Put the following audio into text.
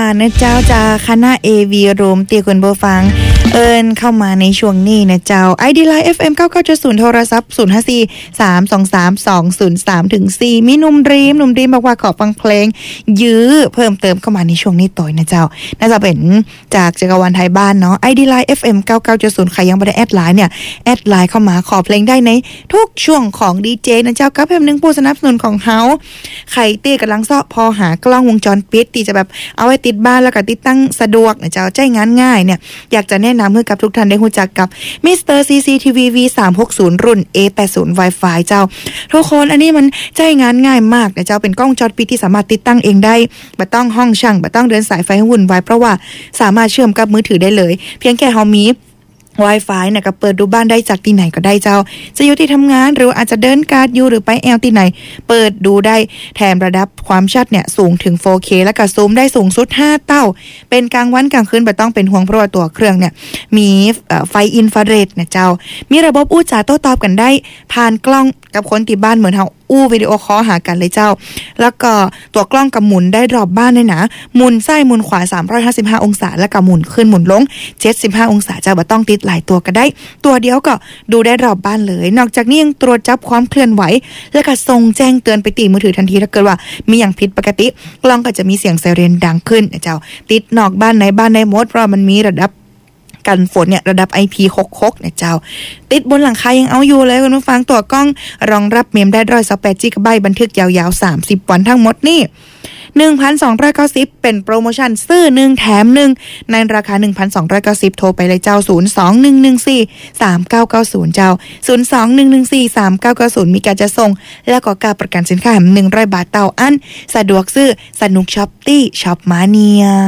นะเจ้าจากคณะ AV Room เตียคุณผู้ฟังเข้ามาในช่วงนี้นะเจ้า ID Line FM 99.0 โทรศัพท์054-323-203-4มีหนุ่มดรีมบอกว่าขอฟังเพลงยื้อเพิ่มเติมเข้ามาในช่วงนี้ต่อยนะเจ้าน่าจะเป็นจากจักรวาลไทยบ้านเนาะ ID Line FM 99.0 ใครยังไม่ได้แอดไลน์เนี่ยแอดไลน์เข้ามาขอเพลงได้ในทุกช่วงของดีเจนะเจ้ากับเพิ่มหนึ่งผู้สนับสนุนของเฮาใครเตี้ยกำลังเซาะพอหากล้องวงจรปิดที่จะแบบเอาไว้ติดบ้านแล้วก็ติดตั้งสะดวกนะเจ้าใจงานง่ายเนี่ยอยากจะแนะนำให้กับทุกท่านได้รู้จักกับ Mr. CCTV V360 รุ่น A80 Wi-Fi เจ้าทุกคนอันนี้มันใจงานง่ายมากนะเจ้าเป็นกล้องวงจรปิดที่สามารถติดตั้งเองได้บ่ต้องห้องช่างบ่ต้องเดินสายไฟให้วุ่นวายเพราะว่าสามารถเชื่อมกับมือถือได้เลยเพียงแค่เฮามีWi-Fi เนี่ยก็เปิดดูบ้านได้จากที่ไหนก็ได้เจ้าจะอยู่ที่ทำงานหรืออาจจะเดินการ์ดอยู่หรือไปแอลที่ไหนเปิดดูได้แถมระดับความชัดเนี่ยสูงถึง 4K และก็ซูมได้สูงสุด5เท่าเป็นกลางวันกลางคืนไม่ต้องเป็นห่วงเพราะว่าตัวเครื่องเนี่ยมีไฟอินฟราเรดเนี่ยเจ้ามีระบบอู้จาโต้ตอบกันได้ผ่านกล้องกับคนที่บ้านเหมือนเฮาอู้วิดีโอคอลหากันเลยเจ้าแล้วก็ตัวกล้องกับหมุนได้รอบบ้านเลยนะหมุนซ้ายหมุนขวา355องศาแล้วก็หมุนขึ้นหมุนลง75องศาเจ้าบ่ต้องติดหลายตัวก็ได้ตัวเดียวก็ดูได้รอบบ้านเลยนอกจากนี้ยังตรวจจับความเคลื่อนไหวแล้วก็ส่งแจ้งเตือนไปที่มือถือทันทีถ้าเกิดว่ามีอย่างผิดปกติกล้องก็จะมีเสียงไซเรนดังขึ้นนะเจ้าติดนอกบ้านในบ้านในหมดเพราะมันมีระดับกันฝนเนี่ยระดับ IP66 เนี่ยเจ้าติดบนหลังคายังเอาอยู่เลยคุณผู้ฟังตัวกล้องรองรับเมมได้128 GB บันทึกยาวๆ30วันทั้งหมดนี่ 1,290 เป็นโปรโมชั่นซื้อ1แถม1ในราคา 1,290 โทรไปเลยเจ้า02-114-3990เจ้า02-114-3990มีการจะส่งแล้วก็การประกันสินค้า100 บาทเต่าอันสะดวกซื้อสนุกช็อปตี้ช็อปมาเนีย